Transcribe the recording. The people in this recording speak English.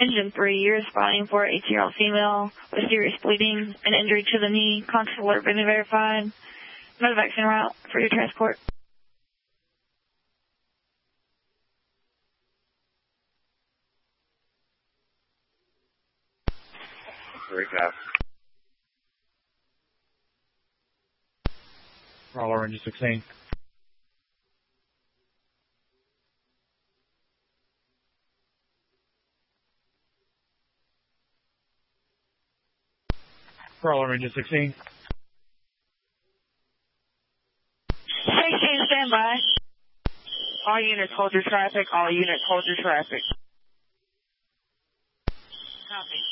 Engine 3, you're responding for 18-year-old female with serious bleeding and injury to the knee. Constant alert been verified. Medevac en route for your transport. Recap. Crawler engine 16. Crawler engine 16. 16, stand by. All units, hold your traffic. All units, hold your traffic. Copy.